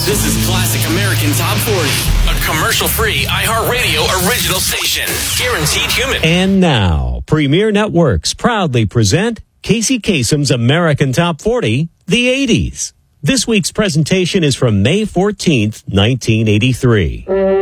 This is Classic American Top 40, a commercial-free iHeartRadio original station. Guaranteed human. And now, Premier Networks proudly present Casey Kasem's American Top 40, the 80s. This week's presentation is from May 14th, 1983.